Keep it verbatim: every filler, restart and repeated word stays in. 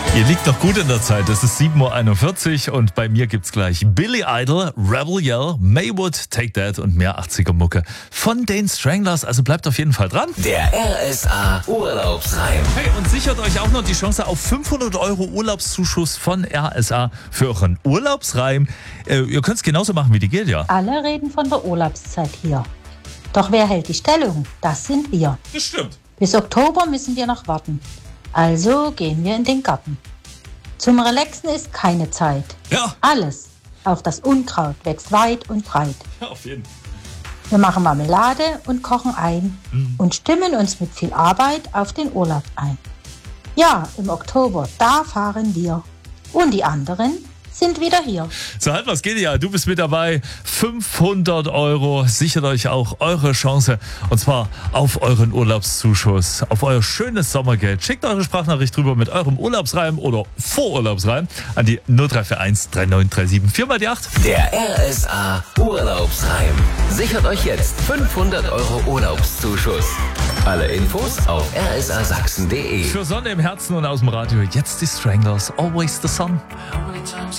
Ihr liegt noch gut in der Zeit, es ist sieben Uhr einundvierzig und bei mir gibt's gleich Billy Idol, Rebel Yell, Maywood, Take That und mehr achtziger-Mucke von den Stranglers, also bleibt auf jeden Fall dran. Der R S A Urlaubsreim. Hey, und sichert euch auch noch die Chance auf fünfhundert Euro Urlaubszuschuss von R S A für euren Urlaubsreim. Äh, ihr könnt es genauso machen wie die Gilja. Alle reden von der Urlaubszeit hier. Doch wer hält die Stellung? Das sind wir. Das stimmt. Bis Oktober müssen wir noch warten. Also gehen wir in den Garten. Zum Relaxen ist keine Zeit. Ja. Alles, auch das Unkraut, wächst weit und breit. Ja, auf jeden Fall. Wir machen Marmelade und kochen ein Mhm. und stimmen uns mit viel Arbeit auf den Urlaub ein. Ja, im Oktober, da fahren wir. Und die anderen sind wieder hier. So, halt was geht ja. Du bist mit dabei. fünfhundert Euro. Sichert euch auch eure Chance. Und zwar auf euren Urlaubszuschuss, auf euer schönes Sommergeld. Schickt eure Sprachnachricht drüber mit eurem Urlaubsreim oder Vorurlaubsreim an die null drei vier eins drei neun drei sieben vier mal die acht. Der R S A Urlaubsreim. Sichert euch jetzt fünfhundert Euro Urlaubszuschuss. Alle Infos auf r s a sachsen punkt d e. Für Sonne im Herzen und aus dem Radio. Jetzt die Stranglers. Always the Sun. How many times